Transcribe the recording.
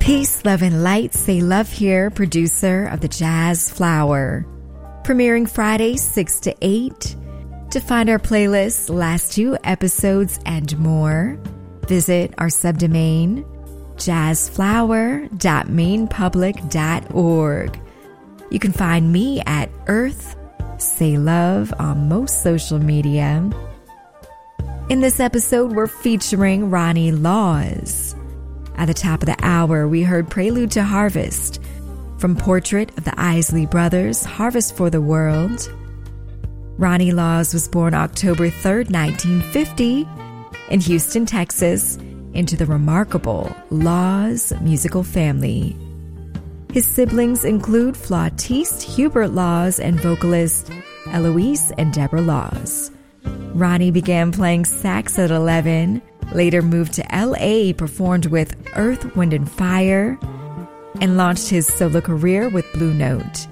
Peace, love, and light. Say love here, producer of the Jazz Flower. Premiering Fridays 6 to 8. To find our playlist, last 2 episodes, and more, visit our subdomain, jazzflower.mainpublic.org. You can find me at Earth Say Love on most social media. In this episode, we're featuring Ronnie Laws. At the top of the hour, we heard Prelude to Harvest from Portrait of the Isley Brothers, Harvest for the World. Ronnie Laws was born October 3rd, 1950, in Houston, Texas, into the remarkable Laws musical family. His siblings include flautiste Hubert Laws and vocalist Eloise and Deborah Laws. Ronnie began playing sax at 11, later moved to L.A., performed with Earth, Wind & Fire, and launched his solo career with Blue Note.